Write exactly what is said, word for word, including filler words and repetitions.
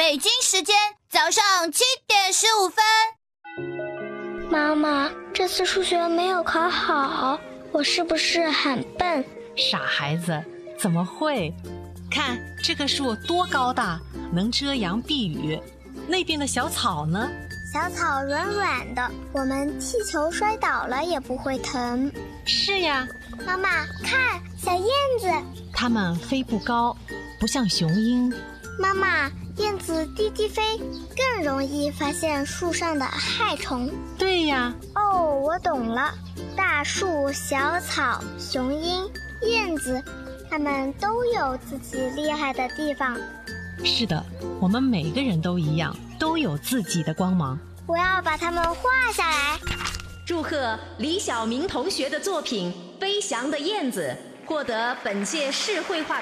北京时间早上七点十五分。 妈妈，这次数学没有考好，我是不是很笨？ 傻孩子，怎么会？看这棵树多高大，能遮阳避雨。那边的小草呢？ 小草软软的，我们踢球摔倒了也不会疼。 是呀。 妈妈，看，小燕子。 它们飞不高，不像雄鹰。 妈妈，燕子低低飞，更容易发现树上的害虫。 对呀。 哦，我懂了。大树、小草、雄鹰、燕子，它们都有自己厉害的地方。 是的，我们每个人都一样，都有自己的光芒。 我要把它们画下来。 祝贺李晓明同学的作品《飞翔的燕子》获得本届市绘画